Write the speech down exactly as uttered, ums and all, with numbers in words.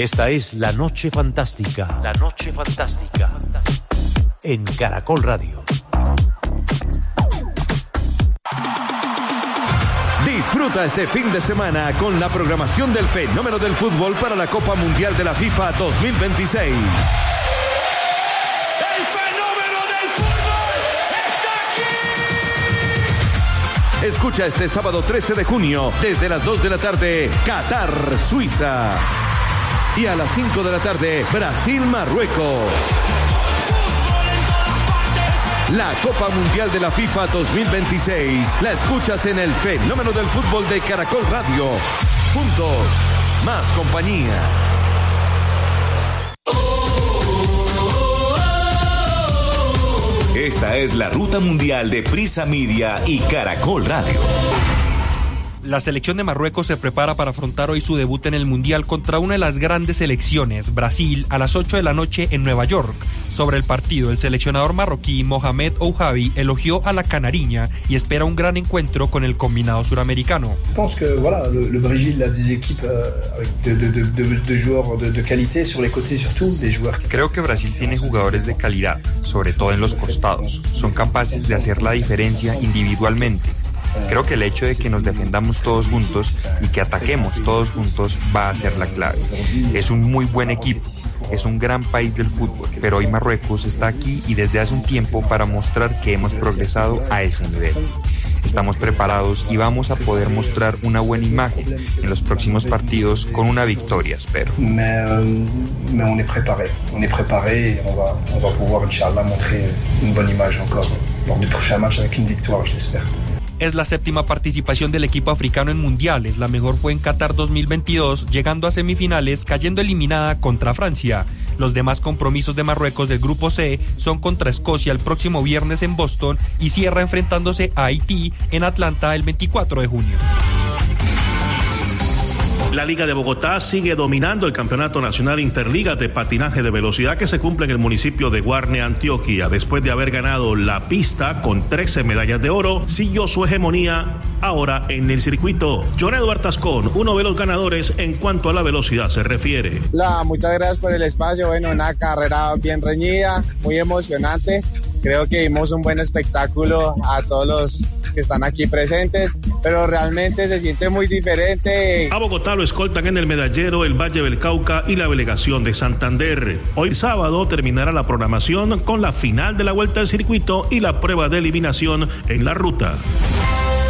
Esta es La Noche Fantástica. La Noche Fantástica. En Caracol Radio. Disfruta este fin de semana con la programación del fenómeno del fútbol para la Copa Mundial de la FIFA dos mil veintiséis. ¡El fenómeno del fútbol está aquí! Escucha este sábado trece de junio, desde las dos de la tarde, Qatar, Suiza. Y a las cinco de la tarde, Brasil, Marruecos. La Copa Mundial de la FIFA dos mil veintiséis la escuchas en el fenómeno del fútbol de Caracol Radio. Juntos, más compañía. Esta es la ruta mundial de Prisa Media y Caracol Radio. La selección de Marruecos se prepara para afrontar hoy su debut en el Mundial contra una de las grandes selecciones, Brasil, a las ocho de la noche en Nueva York. Sobre el partido, el seleccionador marroquí Mohamed Ouhabi elogió a la canariña y espera un gran encuentro con el combinado suramericano. Pense que voilà, le, le Brésil a des équipes de, de, de, de, de joueurs de, de qualité sur les côtés surtout, des joueurs. Creo que Brasil tiene jugadores de calidad, sobre todo en los costados. Son capaces de hacer la diferencia individualmente. Creo que el hecho de que nos defendamos todos juntos y que ataquemos todos juntos va a ser la clave. Es un muy buen equipo, es un gran país del fútbol, pero hoy Marruecos está aquí y desde hace un tiempo para mostrar que hemos progresado a ese nivel. Estamos preparados y vamos a poder mostrar una buena imagen en los próximos partidos con una victoria, espero. Mais, mais on est préparé, on est préparé et on va, on va pouvoir, Inch'Allah, montrer une bonne image encore lors du prochain match avec une victoire, je l'espère. Es la séptima participación del equipo africano en mundiales. La mejor fue en Qatar dos mil veintidós, llegando a semifinales, cayendo eliminada contra Francia. Los demás compromisos de Marruecos del Grupo C son contra Escocia el próximo viernes en Boston y cierra enfrentándose a Haití en Atlanta el veinticuatro de junio. La Liga de Bogotá sigue dominando el Campeonato Nacional Interligas de Patinaje de Velocidad que se cumple en el municipio de Guarne, Antioquia. Después de haber ganado la pista con trece medallas de oro, siguió su hegemonía ahora en el circuito. John Eduardo Tascón, uno de los ganadores en cuanto a la velocidad se refiere. Hola, muchas gracias por el espacio. Bueno, una carrera bien reñida, muy emocionante. Creo que dimos un buen espectáculo a todos los que están aquí presentes, pero realmente se siente muy diferente. A Bogotá lo escoltan en el medallero el Valle del Cauca y la delegación de Santander. Hoy sábado terminará la programación con la final de la vuelta al circuito y la prueba de eliminación en la ruta.